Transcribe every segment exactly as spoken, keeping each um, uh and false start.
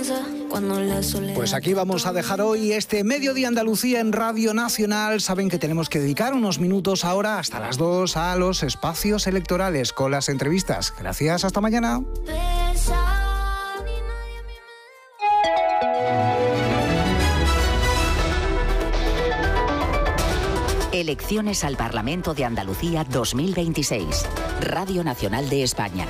casa cuando la soledad... Pues aquí vamos a dejar hoy este Mediodía Andalucía en Radio Nacional. Saben que tenemos que dedicar unos minutos ahora hasta las dos a los espacios electorales con las entrevistas. Gracias, hasta mañana. Elecciones al Parlamento de Andalucía dos mil veintiséis. Radio Nacional de España.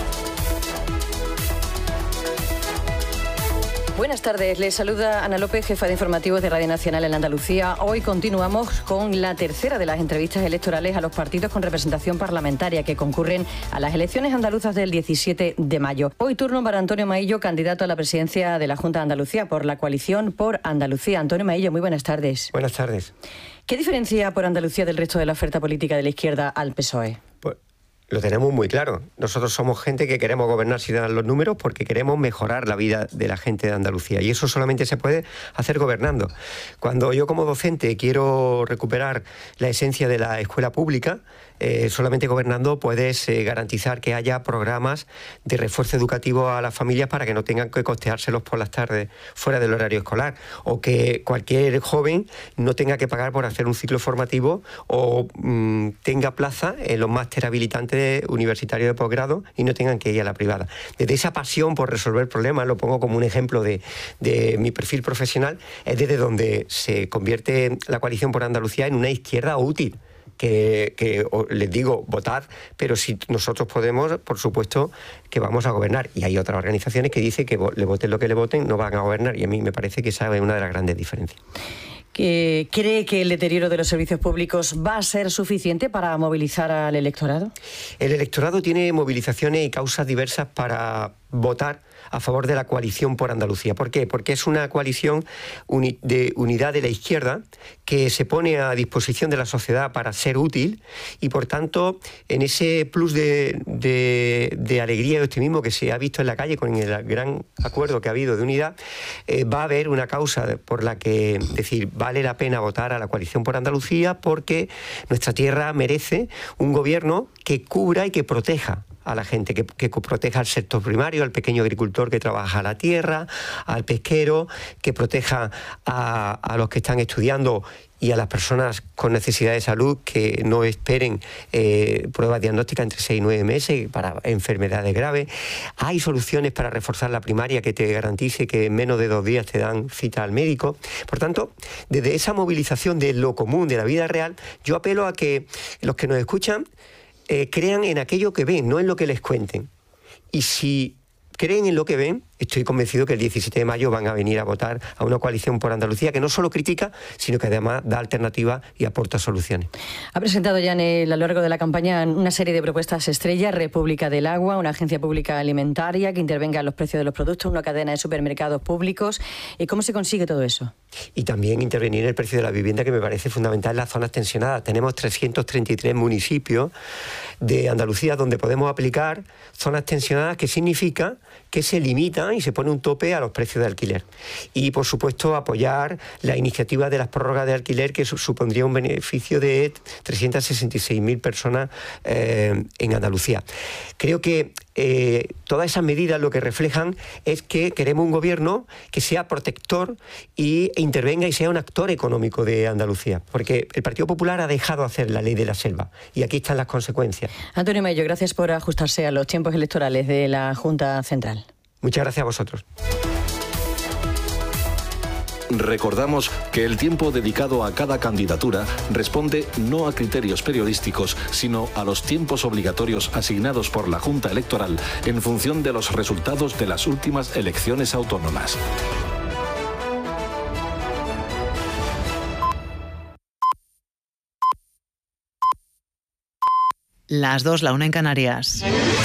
Buenas tardes, les saluda Ana López, jefa de informativos de Radio Nacional en Andalucía. Hoy continuamos con la tercera de las entrevistas electorales a los partidos con representación parlamentaria que concurren a las elecciones andaluzas del diecisiete de mayo. Hoy turno para Antonio Maillo, candidato a la presidencia de la Junta de Andalucía por la coalición por Andalucía. Antonio Maillo, muy buenas tardes. Buenas tardes. ¿Qué diferencia por Andalucía del resto de la oferta política de la izquierda al P S O E? Pues lo tenemos muy claro. Nosotros somos gente que queremos gobernar sin dar los números porque queremos mejorar la vida de la gente de Andalucía. Y eso solamente se puede hacer gobernando. Cuando yo como docente quiero recuperar la esencia de la escuela pública, eh, solamente gobernando puedes eh, garantizar que haya programas de refuerzo educativo a las familias para que no tengan que costeárselos por las tardes fuera del horario escolar. O que cualquier joven no tenga que pagar por hacer un ciclo formativo o mmm, tenga plaza en los máster habilitantes universitarios de posgrado y no tengan que ir a la privada. Desde esa pasión por resolver problemas, lo pongo como un ejemplo de, de mi perfil profesional, es desde donde se convierte la coalición por Andalucía en una izquierda útil. Que, que les digo, votad, pero si nosotros podemos, por supuesto que vamos a gobernar. Y hay otras organizaciones que dicen que le voten lo que le voten, no van a gobernar. Y a mí me parece que esa es una de las grandes diferencias. ¿Cree que el deterioro de los servicios públicos va a ser suficiente para movilizar al electorado? El electorado tiene movilizaciones y causas diversas para votar a favor de la coalición por Andalucía. ¿Por qué? Porque es una coalición uni- de unidad de la izquierda que se pone a disposición de la sociedad para ser útil y, por tanto, en ese plus de, de, de alegría y optimismo que se ha visto en la calle con el gran acuerdo que ha habido de unidad, eh, va a haber una causa por la que decir vale la pena votar a la coalición por Andalucía porque nuestra tierra merece un gobierno que cubra y que proteja a la gente, que, que proteja al sector primario, al pequeño agricultor que trabaja la tierra, al pesquero, que proteja a, a los que están estudiando y a las personas con necesidad de salud que no esperen eh, pruebas diagnósticas entre seis y nueve meses para enfermedades graves. Hay soluciones para reforzar la primaria que te garantice que en menos de dos días te dan cita al médico. Por tanto, desde esa movilización de lo común, de la vida real, yo apelo a que los que nos escuchan Eh, crean en aquello que ven, no en lo que les cuenten. Y si creen en lo que ven, estoy convencido que el diecisiete de mayo van a venir a votar a una coalición por Andalucía que no solo critica, sino que además da alternativas y aporta soluciones. Ha presentado ya en el, a lo largo de la campaña una serie de propuestas estrella: República del Agua, una agencia pública alimentaria que intervenga en los precios de los productos, una cadena de supermercados públicos. ¿Y cómo se consigue todo eso? Y también intervenir en el precio de la vivienda, que me parece fundamental en las zonas tensionadas. Tenemos trescientos treinta y tres municipios de Andalucía donde podemos aplicar zonas tensionadas, que significa que se limitan y se pone un tope a los precios de alquiler. Y, por supuesto, apoyar la iniciativa de las prórrogas de alquiler, que supondría un beneficio de trescientas sesenta y seis mil personas eh, en Andalucía. Creo que eh, todas esas medidas lo que reflejan es que queremos un gobierno que sea protector y, e intervenga y sea un actor económico de Andalucía. Porque el Partido Popular ha dejado hacer la ley de la selva y aquí están las consecuencias. Antonio Maillo, gracias por ajustarse a los tiempos electorales de la Junta Central. Muchas gracias a vosotros. Recordamos que el tiempo dedicado a cada candidatura responde no a criterios periodísticos, sino a los tiempos obligatorios asignados por la Junta Electoral en función de los resultados de las últimas elecciones autónomas. Las dos, la una en Canarias.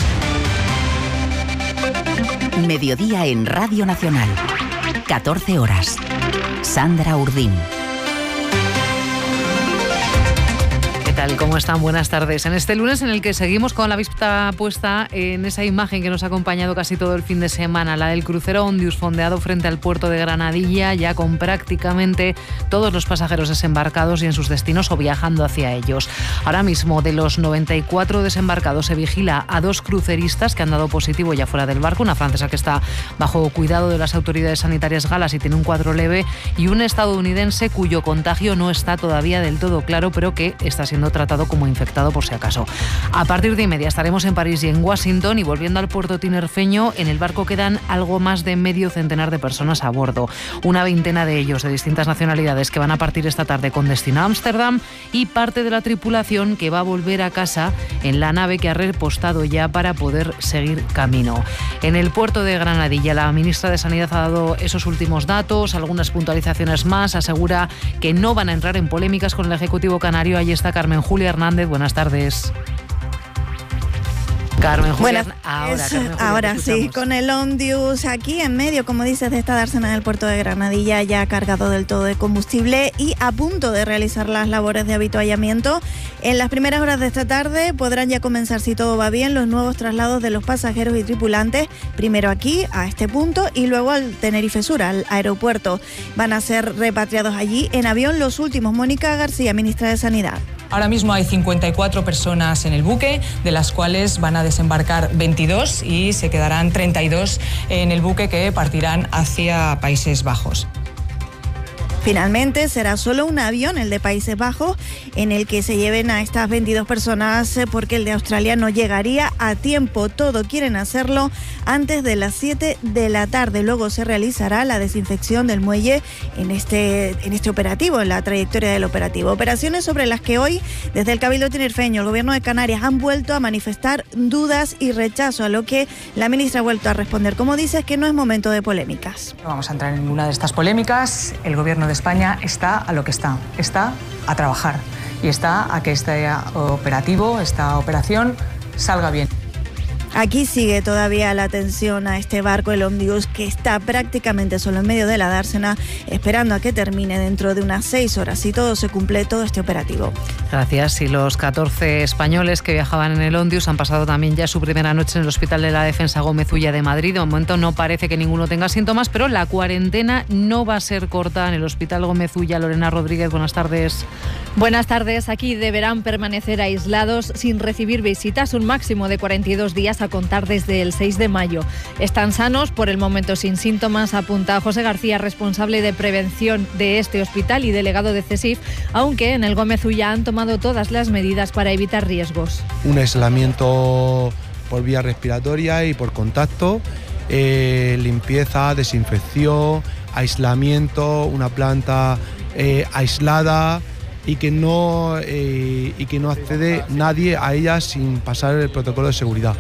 Mediodía en Radio Nacional. catorce horas. Sandra Urdín. ¿Qué tal? ¿Cómo están? Buenas tardes. En este lunes en el que seguimos con la vista puesta en esa imagen que nos ha acompañado casi todo el fin de semana, la del crucero Ondius fondeado frente al puerto de Granadilla, ya con prácticamente todos los pasajeros desembarcados y en sus destinos o viajando hacia ellos. Ahora mismo, de los noventa y cuatro desembarcados, se vigila a dos cruceristas que han dado positivo ya fuera del barco, una francesa que está bajo cuidado de las autoridades sanitarias galas y tiene un cuadro leve, y un estadounidense cuyo contagio no está todavía del todo claro, pero que está siendo tratado como infectado por si acaso. A partir de y media estaremos en París y en Washington, y volviendo al puerto tinerfeño, en el barco quedan algo más de medio centenar de personas a bordo. Una veintena de ellos de distintas nacionalidades que van a partir esta tarde con destino a Ámsterdam, y parte de la tripulación que va a volver a casa en la nave que ha repostado ya para poder seguir camino. En el puerto de Granadilla, la ministra de Sanidad ha dado esos últimos datos, algunas puntualizaciones más, asegura que no van a entrar en polémicas con el Ejecutivo canario. Ahí está Carmen Julia Hernández, buenas tardes. Carmen Julia, Buenas, ahora, Carmen Julia, ahora sí, con el Ondius aquí en medio, como dices, de esta dársena en el puerto de Granadilla, ya cargado del todo de combustible y a punto de realizar las labores de habituallamiento. En las primeras horas de esta tarde podrán ya comenzar, si todo va bien, los nuevos traslados de los pasajeros y tripulantes, primero aquí, a este punto, y luego al Tenerife Sur, al aeropuerto. Van a ser repatriados allí en avión los últimos. Mónica García, ministra de Sanidad. Ahora mismo hay cincuenta y cuatro personas en el buque, de las cuales van a desembarcar veintidós y se quedarán treinta y dos en el buque que partirán hacia Países Bajos. Finalmente será solo un avión, el de Países Bajos, en el que se lleven a estas veintidós personas, porque el de Australia no llegaría a tiempo. Todo quieren hacerlo antes de las siete de la tarde. Luego se realizará la desinfección del muelle en este, en este operativo, en la trayectoria del operativo. Operaciones sobre las que hoy, desde el Cabildo tinerfeño, el Gobierno de Canarias, han vuelto a manifestar dudas y rechazo, a lo que la ministra ha vuelto a responder. Como dices, que no es momento de polémicas. No vamos a entrar en ninguna de estas polémicas. El Gobierno de España está a lo que está, está a trabajar y está a que este operativo, esta operación salga bien. Aquí sigue todavía la atención a este barco, el Ondius, que está prácticamente solo en medio de la dársena, esperando a que termine dentro de unas seis horas, si todo se cumple, todo este operativo. Gracias. Y los catorce españoles que viajaban en el Ondius han pasado también ya su primera noche en el Hospital de la Defensa Gómez Ulla de Madrid. De momento no parece que ninguno tenga síntomas, pero la cuarentena no va a ser corta en el Hospital Gómez Ulla. Lorena Rodríguez, buenas tardes. Buenas tardes. Aquí deberán permanecer aislados sin recibir visitas un máximo de cuarenta y dos días a contar desde el seis de mayo. Están sanos, por el momento sin síntomas, apunta José García, responsable de prevención de este hospital y delegado de CESIF, aunque en el Gómez Ulla han tomado todas las medidas para evitar riesgos. Un aislamiento por vía respiratoria y por contacto, eh, limpieza, desinfección, aislamiento, una planta eh, aislada, y que no eh, y que no accede nadie a ella sin pasar el protocolo de seguridad.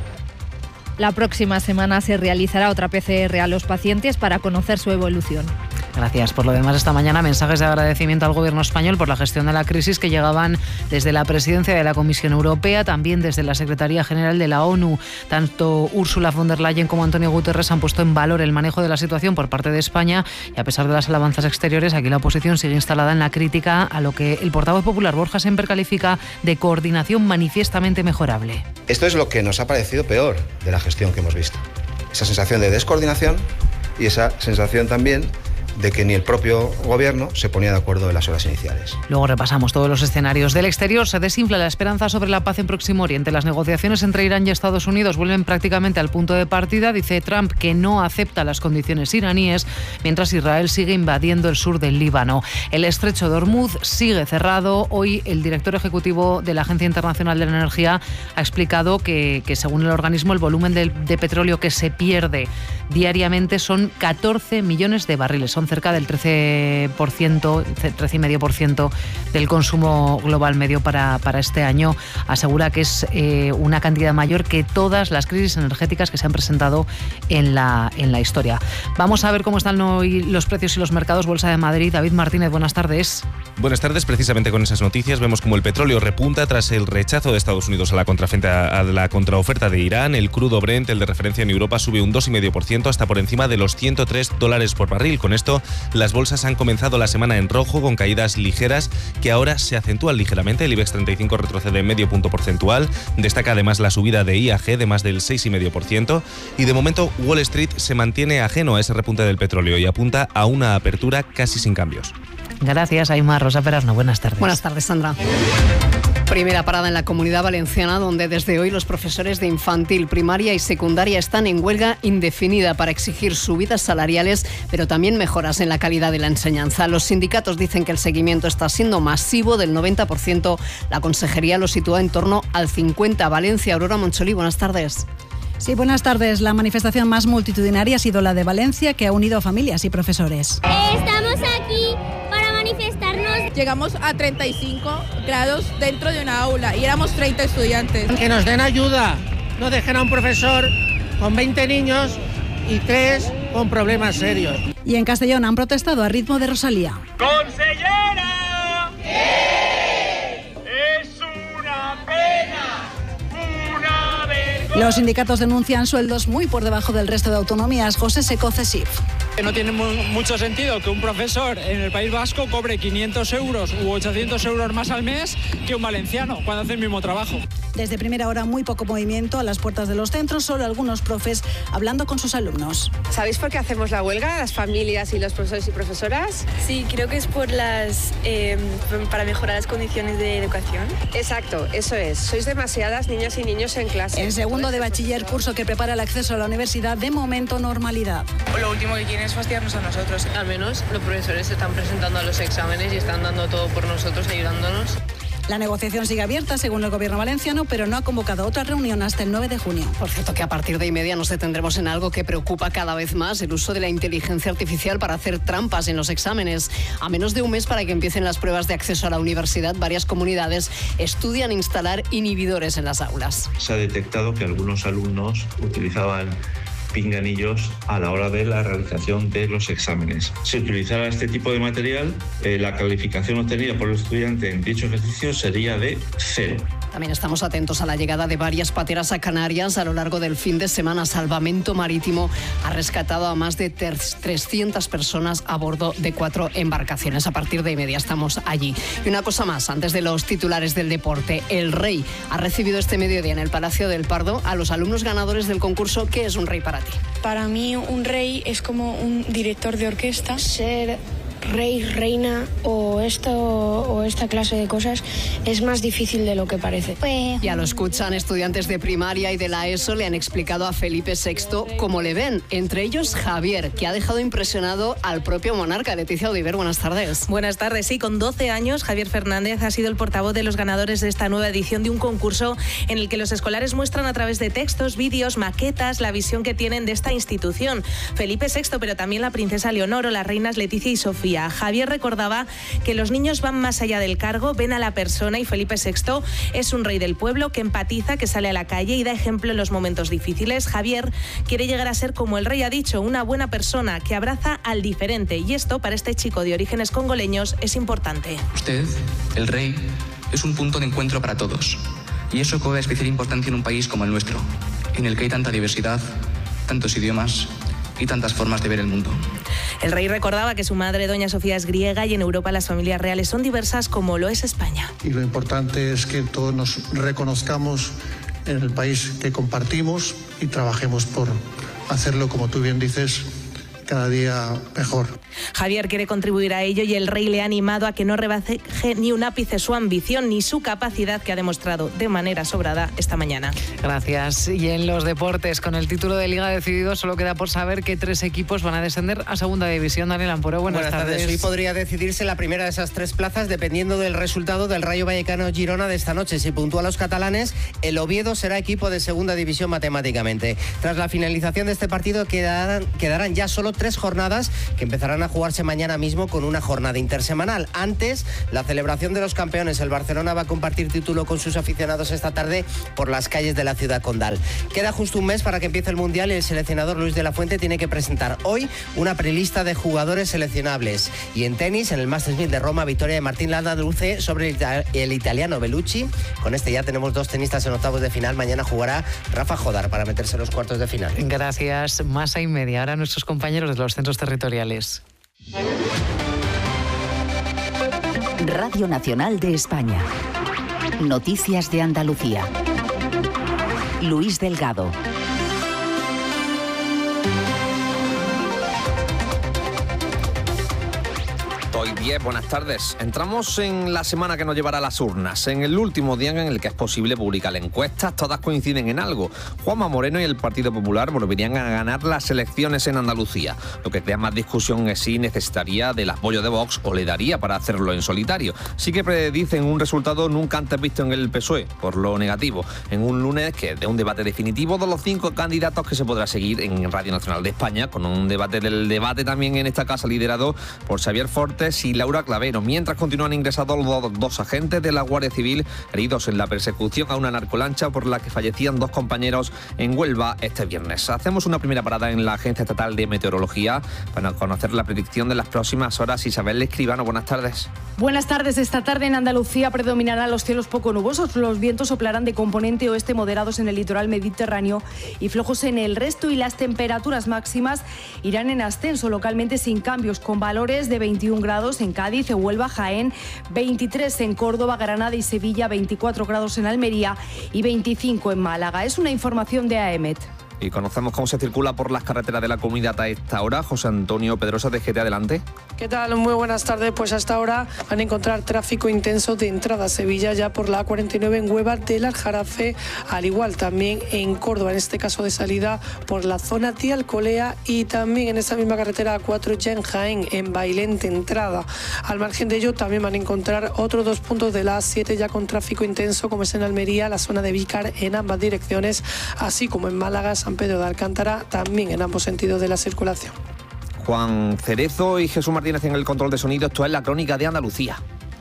La próxima semana se realizará otra P C R a los pacientes para conocer su evolución. Gracias. Por lo demás, esta mañana mensajes de agradecimiento al Gobierno español por la gestión de la crisis que llegaban desde la presidencia de la Comisión Europea, también desde la Secretaría General de la ONU. Tanto Ursula von der Leyen como Antonio Guterres han puesto en valor el manejo de la situación por parte de España, y a pesar de las alabanzas exteriores, aquí la oposición sigue instalada en la crítica a lo que el portavoz popular Borja Semper califica de coordinación manifiestamente mejorable. Esto es lo que nos ha parecido peor de la gestión que hemos visto. Esa sensación de descoordinación y esa sensación también de que ni el propio gobierno se ponía de acuerdo en las horas iniciales. Luego repasamos todos los escenarios. Del exterior se desinfla la esperanza sobre la paz en Próximo Oriente. Las negociaciones entre Irán y Estados Unidos vuelven prácticamente al punto de partida. Dice Trump que no acepta las condiciones iraníes, mientras Israel sigue invadiendo el sur del Líbano. El estrecho de Hormuz sigue cerrado. Hoy el director ejecutivo de la Agencia Internacional de la Energía ha explicado que, que según el organismo, el volumen de, de petróleo que se pierde diariamente son catorce millones de barriles. Son cerca del trece por ciento, trece coma cinco por ciento del consumo global medio para, para este año. Asegura que es eh, una cantidad mayor que todas las crisis energéticas que se han presentado en la, en la historia. Vamos a ver cómo están hoy los precios y los mercados. Bolsa de Madrid. David Martínez, buenas tardes. Buenas tardes. Precisamente con esas noticias vemos como el petróleo repunta tras el rechazo de Estados Unidos a la, a la contraoferta de Irán. El crudo Brent, el de referencia en Europa, sube un dos coma cinco por ciento hasta por encima de los ciento tres dólares por barril. Con esto efecto, las bolsas han comenzado la semana en rojo con caídas ligeras que ahora se acentúan ligeramente. El IBEX treinta y cinco retrocede medio punto porcentual. Destaca además la subida de I A G de más del seis coma cinco por ciento. Y de momento Wall Street se mantiene ajeno a ese repunte del petróleo y apunta a una apertura casi sin cambios. Gracias, Aymar. Rosa Perasno, buenas tardes. Buenas tardes, Sandra. Primera parada en la Comunidad Valenciana, donde desde hoy los profesores de infantil, primaria y secundaria están en huelga indefinida para exigir subidas salariales, pero también mejoras en la calidad de la enseñanza. Los sindicatos dicen que el seguimiento está siendo masivo, del noventa por ciento. La consejería lo sitúa en torno al cincuenta por ciento. Valencia, Aurora Moncholí, buenas tardes. Sí, buenas tardes. La manifestación más multitudinaria ha sido la de Valencia, que ha unido a familias y profesores. Estamos aquí para manifestarnos. Llegamos a treinta y cinco grados dentro de una aula y éramos treinta estudiantes. Que nos den ayuda, no dejen a un profesor con veinte niños y tres con problemas serios. Y en Castellón han protestado a ritmo de Rosalía. ¡Consellera! ¿Qué? ¡Es una pena! ¡Una vergüenza! Los sindicatos denuncian sueldos muy por debajo del resto de autonomías. José Seco, CESIF. No tiene mucho sentido que un profesor en el País Vasco cobre quinientos euros u ochocientos euros más al mes que un valenciano cuando hace el mismo trabajo. Desde primera hora muy poco movimiento a las puertas de los centros, solo algunos profes hablando con sus alumnos. ¿Sabéis por qué hacemos la huelga, las familias y los profesores y profesoras? Sí, creo que es por las eh, para mejorar las condiciones de educación. Exacto, eso es. Sois demasiadas niñas y niños en clase. En segundo de bachiller, curso que prepara el acceso a la universidad, de momento normalidad. Lo último que quieren es fastidiarnos a nosotros. Al menos los profesores se están presentando a los exámenes y están dando todo por nosotros, ayudándonos. La negociación sigue abierta, según el gobierno valenciano, pero no ha convocado otra reunión hasta el nueve de junio. Por cierto, que a partir de y media nos detendremos en algo que preocupa cada vez más: el uso de la inteligencia artificial para hacer trampas en los exámenes. A menos de un mes para que empiecen las pruebas de acceso a la universidad, varias comunidades estudian instalar inhibidores en las aulas. Se ha detectado que algunos alumnos utilizaban pinganillos a la hora de la realización de los exámenes. Si utilizara este tipo de material, eh, la calificación obtenida por el estudiante en dicho ejercicio sería de cero. También estamos atentos a la llegada de varias pateras a Canarias a lo largo del fin de semana. Salvamento Marítimo ha rescatado a más de trescientas personas a bordo de cuatro embarcaciones. A partir de y media estamos allí. Y una cosa más, antes de los titulares del deporte: el Rey ha recibido este mediodía en el Palacio del Pardo a los alumnos ganadores del concurso ¿Qué es un rey para ti? Para mí un rey es como un director de orquesta. Ser rey, reina o esto o esta clase de cosas es más difícil de lo que parece. Pues... Ya lo escuchan, estudiantes de primaria y de la ESO le han explicado a Felipe sexto cómo le ven. Entre ellos Javier, que ha dejado impresionado al propio monarca. Leticia Oliver, buenas tardes. Buenas tardes. Sí, con doce años, Javier Fernández ha sido el portavoz de los ganadores de esta nueva edición de un concurso en el que los escolares muestran a través de textos, vídeos, maquetas, la visión que tienen de esta institución. Felipe sexto, pero también la princesa Leonor o las reinas Leticia y Sofía. Javier recordaba que los niños van más allá del cargo, ven a la persona, y Felipe sexto es un rey del pueblo que empatiza, que sale a la calle y da ejemplo en los momentos difíciles. Javier quiere llegar a ser, como el rey ha dicho, una buena persona que abraza al diferente, y esto para este chico de orígenes congoleños es importante. Usted, el rey, es un punto de encuentro para todos, y eso cobra especial importancia en un país como el nuestro, en el que hay tanta diversidad, tantos idiomas y tantas formas de ver el mundo. El rey recordaba que su madre, doña Sofía, es griega y en Europa las familias reales son diversas, como lo es España. Y lo importante es que todos nos reconozcamos en el país que compartimos y trabajemos por hacerlo, como tú bien dices, cada día mejor. Javier quiere contribuir a ello y el rey le ha animado a que no rebaje ni un ápice su ambición ni su capacidad, que ha demostrado de manera sobrada esta mañana. Gracias. Y en los deportes, con el título de Liga decidido, solo queda por saber qué tres equipos van a descender a Segunda División. Daniel Amporo, buenas, buenas tardes. tardes. Hoy podría decidirse la primera de esas tres plazas dependiendo del resultado del Rayo Vallecano-Girona de esta noche. Si puntúa a los catalanes, el Oviedo será equipo de Segunda División matemáticamente. Tras la finalización de este partido quedarán, quedarán ya solo tres jornadas que empezarán a jugarse mañana mismo con una jornada intersemanal. Antes, la celebración de los campeones. El Barcelona va a compartir título con sus aficionados esta tarde por las calles de la ciudad condal. Queda justo un mes para que empiece el Mundial y el seleccionador Luis de la Fuente tiene que presentar hoy una prelista de jugadores seleccionables. Y en tenis, en el Masters mil de Roma, victoria de Martín Landaluce sobre el, ita- el italiano Bellucci. Con este ya tenemos dos tenistas en octavos de final. Mañana jugará Rafa Jodar para meterse en los cuartos de final. Gracias. Masa y media. Ahora nuestros compañeros de los centros territoriales. Radio Nacional de España. Noticias de Andalucía. Luis Delgado. Hoy diez, buenas tardes. Entramos en la semana que nos llevará a las urnas, en el último día en el que es posible publicar encuestas. Todas coinciden en algo. Juanma Moreno y el Partido Popular volverían a ganar las elecciones en Andalucía. Lo que crea más discusión es si necesitaría del apoyo de Vox o le daría para hacerlo en solitario. Sí que predicen un resultado nunca antes visto en el P S O E, por lo negativo, en un lunes que de un debate definitivo de los cinco candidatos que se podrá seguir en Radio Nacional de España, con un debate del debate también en esta casa liderado por Xavier Fortes y Laura Clavero, mientras continúan ingresados los dos, dos agentes de la Guardia Civil heridos en la persecución a una narcolancha por la que fallecían dos compañeros en Huelva este viernes. Hacemos una primera parada en la Agencia Estatal de Meteorología para conocer la predicción de las próximas horas. Isabel Escribano, buenas tardes. Buenas tardes. Esta tarde en Andalucía predominarán los cielos poco nubosos. Los vientos soplarán de componente oeste moderados en el litoral mediterráneo y flojos en el resto, y las temperaturas máximas irán en ascenso, localmente sin cambios, con valores de veintiún grados en Cádiz, Huelva, Jaén, veintitrés en Córdoba, Granada y Sevilla, veinticuatro grados en Almería y veinticinco en Málaga. Es una información de AEMET. Y conocemos cómo se circula por las carreteras de la comunidad a esta hora. José Antonio Pedrosa, de G T, adelante. ¿Qué tal? Muy buenas tardes. Pues hasta ahora van a encontrar tráfico intenso de entrada a Sevilla, ya por la A cuarenta y nueve en Huelva del Aljarafe, al igual también en Córdoba, en este caso de salida por la zona de Alcolea, y también en esa misma carretera A cuatro ya en Jaén, en Bailén de entrada. Al margen de ello también van a encontrar otros dos puntos de la A siete ya con tráfico intenso, como es en Almería, la zona de Vícar en ambas direcciones, así como en Málaga, San Pedro de Alcántara, también en ambos sentidos de la circulación. Juan Cerezo y Jesús Martínez en el control de sonido. Esto es la Crónica de Andalucía.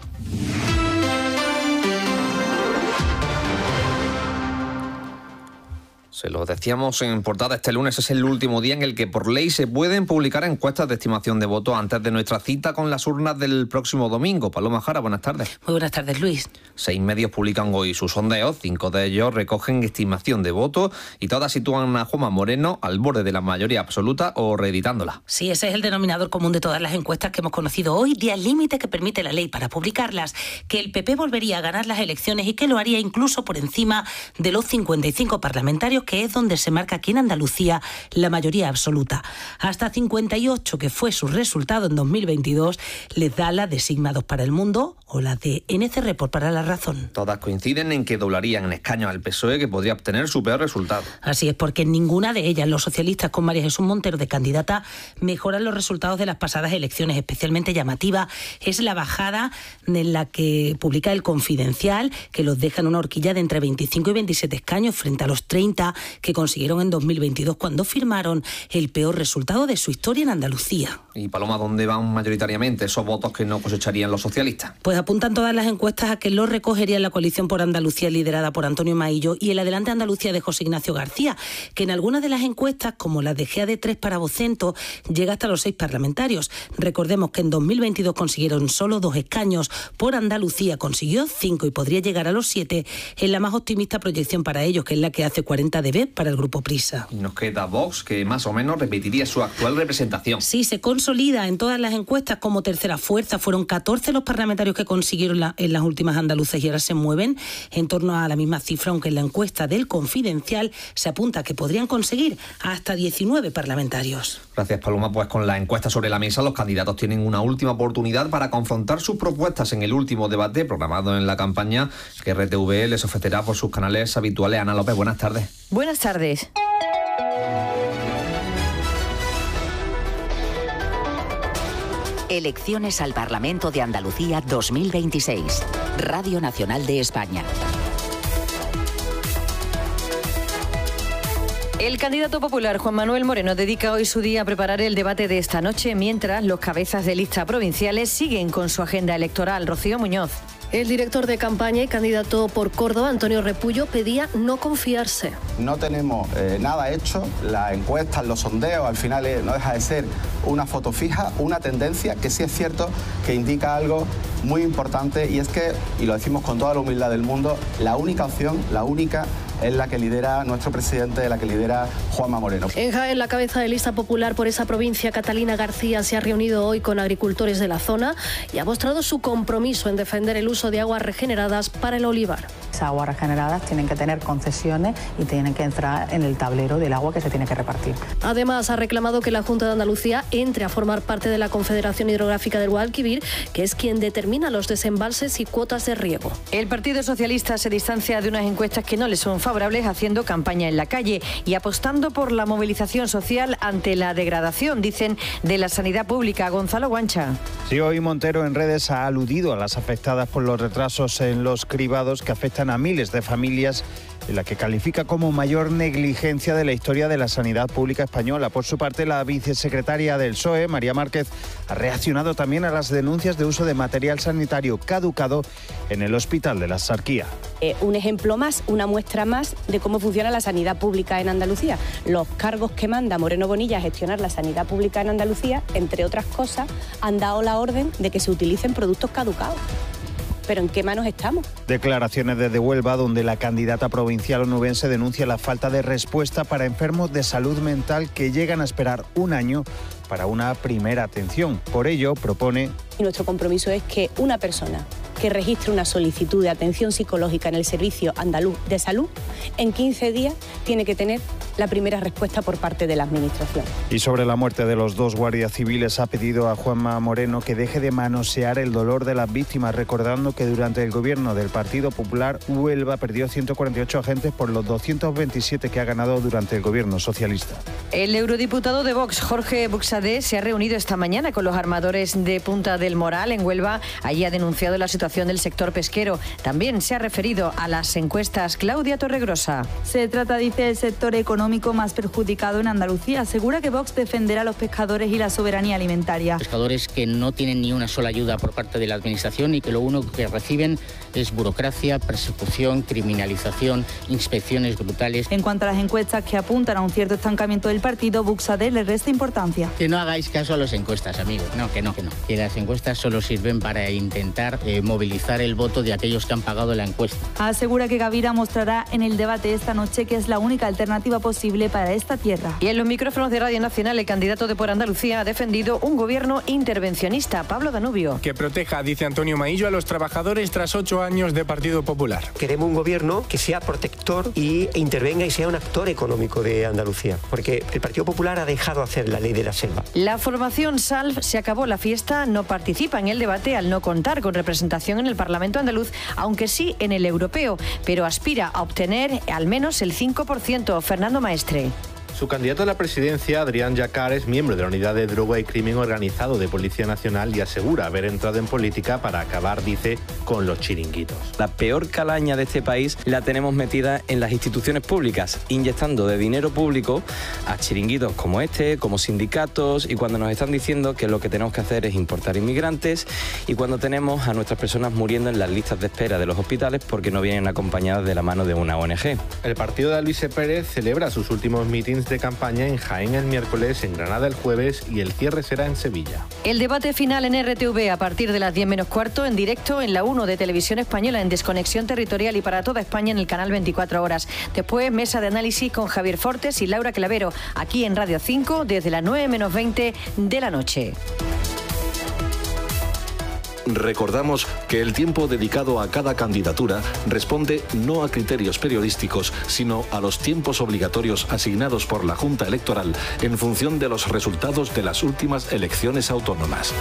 Se lo decíamos en portada, este lunes es el último día en el que por ley se pueden publicar encuestas de estimación de voto antes de nuestra cita con las urnas del próximo domingo. Paloma Jara, buenas tardes. Muy buenas tardes, Luis. Seis medios publican hoy sus sondeos, cinco de ellos recogen estimación de voto y todas sitúan a Juanma Moreno al borde de la mayoría absoluta o reeditándola. Sí, ese es el denominador común de todas las encuestas que hemos conocido hoy, día límite que permite la ley para publicarlas, que el P P volvería a ganar las elecciones y que lo haría incluso por encima de los cincuenta y cinco parlamentarios, que es donde se marca aquí en Andalucía la mayoría absoluta. Hasta cincuenta y ocho, que fue su resultado en dos mil veintidós, les da la de Sigma dos para El Mundo o la de N C Report para La Razón. Todas coinciden en que doblarían en escaños al P S O E, que podría obtener su peor resultado. Así es, porque en ninguna de ellas los socialistas, con María Jesús Montero de candidata, mejoran los resultados de las pasadas elecciones. Especialmente llamativa es la bajada en la que publica El Confidencial, que los deja en una horquilla de entre veinticinco y veintisiete escaños frente a los treinta que consiguieron en dos mil veintidós, cuando firmaron el peor resultado de su historia en Andalucía. Y Paloma, ¿dónde van mayoritariamente esos votos que no cosecharían los socialistas? Pues apuntan todas las encuestas a que los recogería la coalición por Andalucía liderada por Antonio Maillo y el Adelante Andalucía de José Ignacio García, que en algunas de las encuestas, como la de G A D tres para Vocento, llega hasta los seis parlamentarios. Recordemos que en dos mil veintidós consiguieron solo dos escaños. Por Andalucía consiguió cinco y podría llegar a los siete en la más optimista proyección para ellos, que es la que hace cuarenta D B para el Grupo Prisa. Y nos queda Vox, que más o menos repetiría su actual representación. Sí, se consolida en todas las encuestas como tercera fuerza. Fueron catorce los parlamentarios que consiguieron la, en las últimas andaluzas, y ahora se mueven en torno a la misma cifra, aunque en la encuesta del Confidencial se apunta que podrían conseguir hasta diecinueve parlamentarios. Gracias, Paloma. Pues con la encuesta sobre la mesa, los candidatos tienen una última oportunidad para confrontar sus propuestas en el último debate programado en la campaña que R T V les ofrecerá por sus canales habituales. Ana López, buenas tardes. Buenas tardes. Elecciones al Parlamento de Andalucía dos mil veintiséis. Radio Nacional de España. El candidato popular Juan Manuel Moreno dedica hoy su día a preparar el debate de esta noche, mientras los cabezas de lista provinciales siguen con su agenda electoral. Rocío Muñoz. El director de campaña y candidato por Córdoba, Antonio Repullo, pedía no confiarse. No tenemos eh, nada hecho, las encuestas, los sondeos, al final eh, no deja de ser una foto fija, una tendencia que sí es cierto que indica algo muy importante, y es que, y lo decimos con toda la humildad del mundo, la única opción, la única, es la que lidera nuestro presidente, la que lidera Juanma Moreno. En Jaén, la cabeza de lista popular por esa provincia, Catalina García, se ha reunido hoy con agricultores de la zona y ha mostrado su compromiso en defender el uso de aguas regeneradas para el olivar. Esas aguas regeneradas tienen que tener concesiones y tienen que entrar en el tablero del agua que se tiene que repartir. Además, ha reclamado que la Junta de Andalucía entre a formar parte de la Confederación Hidrográfica del Guadalquivir, que es quien determina los desembalses y cuotas de riego. El Partido Socialista se distancia de unas encuestas que no le son favorables, haciendo campaña en la calle y apostando por la movilización social ante la degradación, dicen, de la sanidad pública. Gonzalo Guancha. Sí, hoy Montero en redes ha aludido a las afectadas por los retrasos en los cribados que afectan a miles de familias, en la que califica como mayor negligencia de la historia de la sanidad pública española. Por su parte, la vicesecretaria del P S O E, María Márquez, ha reaccionado también a las denuncias de uso de material sanitario caducado en el Hospital de la Sarquía. Eh, un ejemplo más, una muestra más de cómo funciona la sanidad pública en Andalucía. Los cargos que manda Moreno Bonilla a gestionar la sanidad pública en Andalucía, entre otras cosas, han dado la orden de que se utilicen productos caducados. ¿Pero en qué manos estamos? Declaraciones desde Huelva, donde la candidata provincial onubense denuncia la falta de respuesta para enfermos de salud mental que llegan a esperar un año para una primera atención. Por ello, propone... Y nuestro compromiso es que una persona que registre una solicitud de atención psicológica en el Servicio Andaluz de Salud, en quince días tiene que tener la primera respuesta por parte de la Administración. Y sobre la muerte de los dos guardias civiles, ha pedido a Juanma Moreno que deje de manosear el dolor de las víctimas, recordando que durante el gobierno del Partido Popular, Huelva perdió ciento cuarenta y ocho agentes por los doscientos veintisiete que ha ganado durante el gobierno socialista. El eurodiputado de Vox, Jorge Buxadé, se ha reunido esta mañana con los armadores de Punta del Moral, en Huelva. Allí ha denunciado la situación del sector pesquero. También se ha referido a las encuestas. Claudia Torregrosa. Se trata, dice, del sector económico más perjudicado en Andalucía. Asegura que Vox defenderá a los pescadores y la soberanía alimentaria. Pescadores que no tienen ni una sola ayuda por parte de la Administración y que lo único que reciben es burocracia, persecución, criminalización, inspecciones brutales. En cuanto a las encuestas que apuntan a un cierto estancamiento del partido, Buxadé le resta importancia. Que no hagáis caso a las encuestas, amigos. No, que no, que no. Que las encuestas solo sirven para intentar eh, movilizar el voto de aquellos que han pagado la encuesta. Asegura que Gavira mostrará en el debate esta noche que es la única alternativa posible para esta tierra. Y en los micrófonos de Radio Nacional, el candidato de Por Andalucía ha defendido un gobierno intervencionista. Pablo Danubio. Que proteja, dice Antonio Maillo, a los trabajadores tras ocho años de Partido Popular. Queremos un gobierno que sea protector y e intervenga y sea un actor económico de Andalucía, porque el Partido Popular ha dejado hacer la ley de la selva. La formación SALV se acabó la fiesta, no participa en el debate al no contar con representación en el Parlamento andaluz, aunque sí en el europeo, pero aspira a obtener al menos el cinco por ciento. Fernando Maestre. Su candidato a la presidencia, Adrián Yacar, es miembro de la Unidad de Droga y Crimen Organizado de Policía Nacional y asegura haber entrado en política para acabar, dice, con los chiringuitos. La peor calaña de este país la tenemos metida en las instituciones públicas, inyectando de dinero público a chiringuitos como este, como sindicatos, y cuando nos están diciendo que lo que tenemos que hacer es importar inmigrantes, y cuando tenemos a nuestras personas muriendo en las listas de espera de los hospitales porque no vienen acompañadas de la mano de una O N G. El partido de Alvise Pérez celebra sus últimos mítines de campaña en Jaén el miércoles, en Granada el jueves y el cierre será en Sevilla. El debate final en R T V a partir de las diez menos cuarto, en directo en la uno de Televisión Española, en Desconexión Territorial y para toda España en el canal veinticuatro horas. Después, mesa de análisis con Javier Fortes y Laura Clavero, aquí en Radio cinco desde las nueve menos veinte de la noche. Recordamos que el tiempo dedicado a cada candidatura responde no a criterios periodísticos, sino a los tiempos obligatorios asignados por la Junta Electoral en función de los resultados de las últimas elecciones autónomas.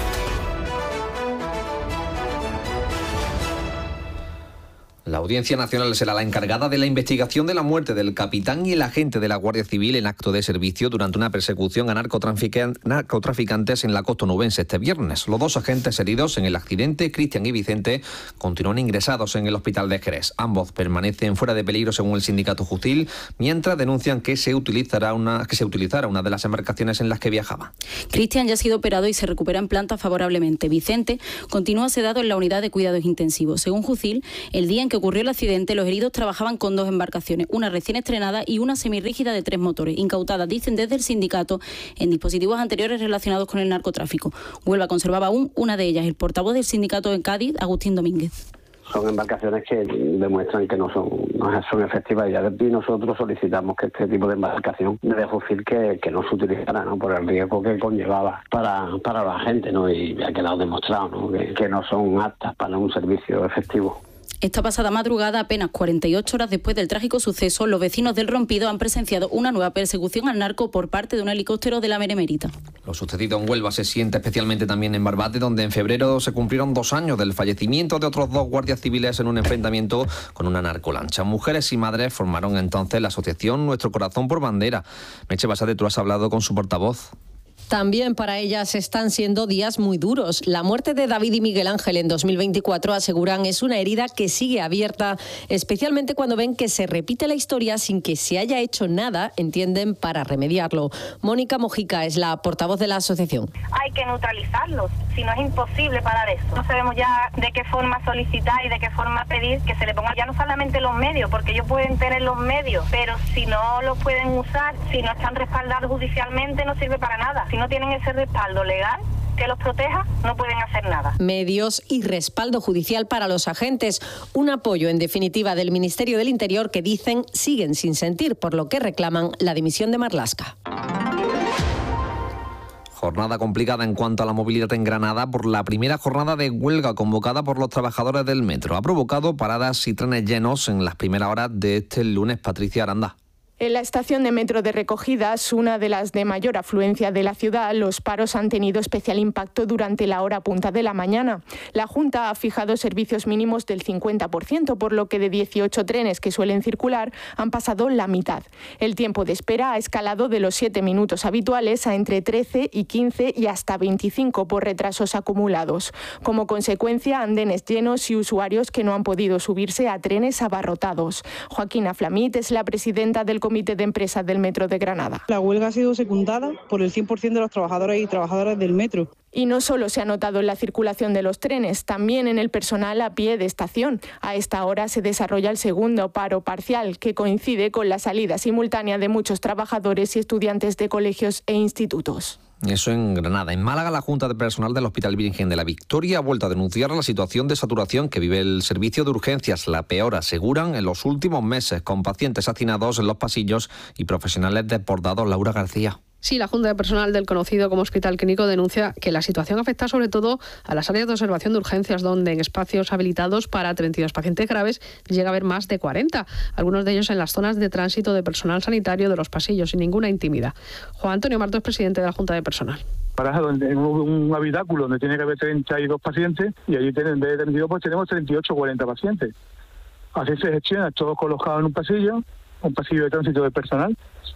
La Audiencia Nacional será la encargada de la investigación de la muerte del capitán y el agente de la Guardia Civil en acto de servicio durante una persecución a narcotraficantes en la costa onubense este viernes. Los dos agentes heridos en el accidente, Cristian y Vicente, continúan ingresados en el hospital de Jerez. Ambos permanecen fuera de peligro según el sindicato Jucil, mientras denuncian que se utilizará una, que se utilizara una de las embarcaciones en las que viajaba. Cristian ya ha sido operado y se recupera en planta favorablemente. Vicente continúa sedado en la unidad de cuidados intensivos. Según Jucil, el día en que ocurrió el accidente, los heridos trabajaban con dos embarcaciones, una recién estrenada y una semirrígida de tres motores, incautada, dicen desde el sindicato, en dispositivos anteriores relacionados con el narcotráfico. Huelva conservaba aún una de ellas. El portavoz del sindicato en Cádiz, Agustín Domínguez. Son embarcaciones que demuestran que no son, no son efectivas y nosotros solicitamos que este tipo de embarcación de fósil que, que no se utilizara, ¿no? Por el riesgo que conllevaba para, para la gente, ¿no? Y ha quedado demostrado, ¿no? Que, que no son aptas para un servicio efectivo. Esta pasada madrugada, apenas cuarenta y ocho horas después del trágico suceso, los vecinos del Rompido han presenciado una nueva persecución al narco por parte de un helicóptero de la Benemérita. Lo sucedido en Huelva se siente especialmente también en Barbate, donde en febrero se cumplieron dos años del fallecimiento de otros dos guardias civiles en un enfrentamiento con una narcolancha. Mujeres y madres formaron entonces la asociación Nuestro Corazón por Bandera. Meche Basade, tú has hablado con su portavoz. También para ellas están siendo días muy duros. La muerte de David y Miguel Ángel en dos mil veinticuatro, aseguran, es una herida que sigue abierta, especialmente cuando ven que se repite la historia sin que se haya hecho nada, entienden, para remediarlo. Mónica Mojica es la portavoz de la asociación. Hay que neutralizarlos, si no es imposible parar eso. No sabemos ya de qué forma solicitar y de qué forma pedir que se le pongan ya no solamente los medios, porque ellos pueden tener los medios, pero si no los pueden usar, si no están respaldados judicialmente, no sirve para nada. Si no tienen ese respaldo legal que los proteja, no pueden hacer nada. Medios y respaldo judicial para los agentes. Un apoyo, en definitiva, del Ministerio del Interior que dicen siguen sin sentir, por lo que reclaman la dimisión de Marlaska. Jornada complicada en cuanto a la movilidad en Granada por la primera jornada de huelga convocada por los trabajadores del metro. Ha provocado paradas y trenes llenos en las primeras horas de este lunes. Patricia Aranda. En la estación de metro de Recogidas, una de las de mayor afluencia de la ciudad, los paros han tenido especial impacto durante la hora punta de la mañana. La Junta ha fijado servicios mínimos del cincuenta por ciento, por lo que de dieciocho trenes que suelen circular han pasado la mitad. El tiempo de espera ha escalado de los siete minutos habituales a entre trece y quince y hasta veinticinco por retrasos acumulados. Como consecuencia, andenes llenos y usuarios que no han podido subirse a trenes abarrotados. Joaquina Flamit es la presidenta del Comité de Empresas del Metro de Granada. La huelga ha sido secundada por el cien por ciento de los trabajadores y trabajadoras del metro. Y no solo se ha notado en la circulación de los trenes, también en el personal a pie de estación. A esta hora se desarrolla el segundo paro parcial, que coincide con la salida simultánea de muchos trabajadores y estudiantes de colegios e institutos. Eso en Granada. En Málaga, la Junta de Personal del Hospital Virgen de la Victoria ha vuelto a denunciar la situación de saturación que vive el servicio de urgencias. La peor, aseguran, en los últimos meses, con pacientes hacinados en los pasillos y profesionales desbordados. Laura García. Sí, la Junta de Personal del conocido como Hospital Clínico denuncia que la situación afecta sobre todo a las áreas de observación de urgencias, donde en espacios habilitados para treinta y dos pacientes graves llega a haber más de cuarenta, algunos de ellos en las zonas de tránsito de personal sanitario de los pasillos, sin ninguna intimidad. Juan Antonio Martos, presidente de la Junta de Personal. Para donde en un habitáculo donde tiene que haber treinta y dos pacientes y allí en vez de treinta y dos pues tenemos treinta y ocho o cuarenta pacientes. Así se gestiona, todos colocados en un pasillo, un pasillo de tránsito de personal,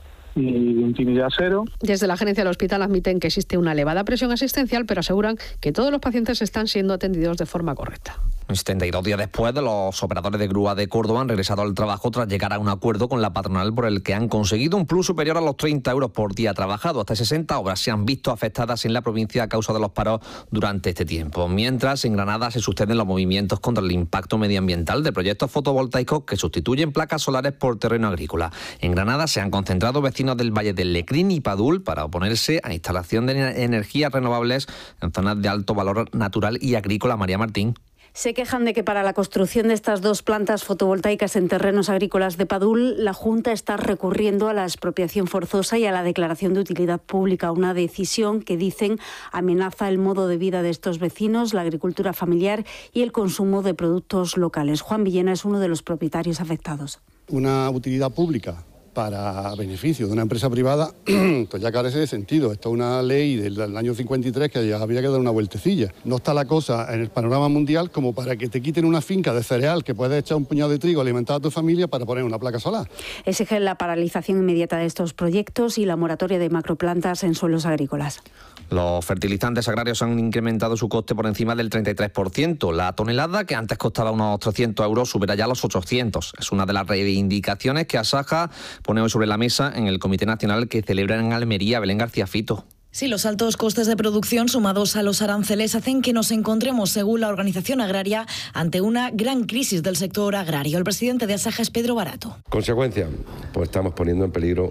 y intimidad cero. Desde la gerencia del hospital admiten que existe una elevada presión asistencial, pero aseguran que todos los pacientes están siendo atendidos de forma correcta. setenta y dos días después, de los operadores de grúa de Córdoba han regresado al trabajo tras llegar a un acuerdo con la patronal por el que han conseguido un plus superior a los treinta euros por día trabajado. Hasta sesenta obras se han visto afectadas en la provincia a causa de los paros durante este tiempo. Mientras, en Granada se suceden los movimientos contra el impacto medioambiental de proyectos fotovoltaicos que sustituyen placas solares por terreno agrícola. En Granada se han concentrado vecinos del Valle del Lecrín y Padul para oponerse a instalación de energías renovables en zonas de alto valor natural y agrícola. María Martín. Se quejan de que para la construcción de estas dos plantas fotovoltaicas en terrenos agrícolas de Padul, la Junta está recurriendo a la expropiación forzosa y a la declaración de utilidad pública, una decisión que, dicen, amenaza el modo de vida de estos vecinos, la agricultura familiar y el consumo de productos locales. Juan Villena es uno de los propietarios afectados. Una utilidad pública para beneficio de una empresa privada, pues ya carece de sentido. Esto es una ley del año cincuenta y tres que ya había que dar una vueltecilla. No está la cosa en el panorama mundial como para que te quiten una finca de cereal que puedes echar un puñado de trigo, alimentar a tu familia para poner una placa solar. Exigen la paralización inmediata de estos proyectos y la moratoria de macroplantas en suelos agrícolas. Los fertilizantes agrarios han incrementado su coste por encima del treinta y tres por ciento. La tonelada, que antes costaba unos trescientos euros, supera ya los ochocientos. Es una de las reivindicaciones que Asaja pone hoy sobre la mesa en el Comité Nacional que celebra en Almería. Belén García Fito. Sí, los altos costes de producción sumados a los aranceles hacen que nos encontremos, según la organización agraria, ante una gran crisis del sector agrario. El presidente de Asaja es Pedro Barato. Consecuencia, pues estamos poniendo en peligro